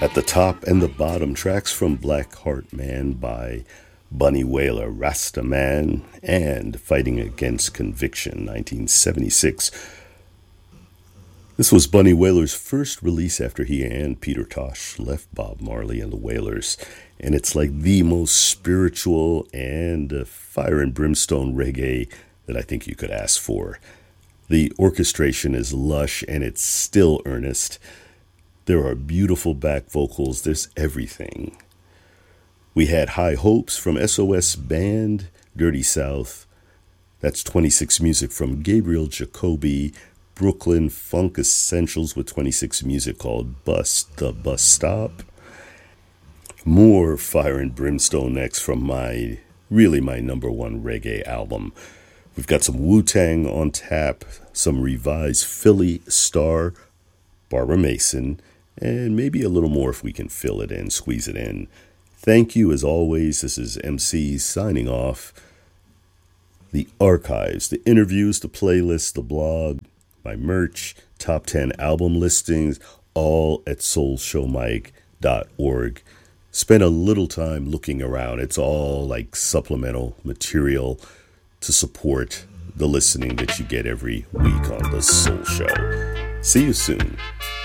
At the top and the bottom, tracks from Black Heart Man by Bunny Wailer, Rasta Man, and Fighting Against Conviction, 1976. This was Bunny Wailer's first release after he and Peter Tosh left Bob Marley and the Wailers, and it's like the most spiritual and fire and brimstone reggae that I think you could ask for. The orchestration is lush and it's still earnest. There are beautiful back vocals. There's everything. We had High Hopes from SOS Band, Dirty South. That's 26 music from Gabriel Jacoby, Brooklyn Funk Essentials with 26 music called Bust the Bus Stop. More Fire and Brimstone next from my number one reggae album. We've got some Wu-Tang on tap, some revised Philly Star, Barbara Mason, and maybe a little more if we can fill it in, squeeze it in. Thank you as always. This is MC signing off. The archives, the interviews, the playlists, the blog, my merch, top 10 album listings, all at soulshowmike.org. Spend a little time looking around. It's all like supplemental material to support the listening that you get every week on The Soul Show. See you soon.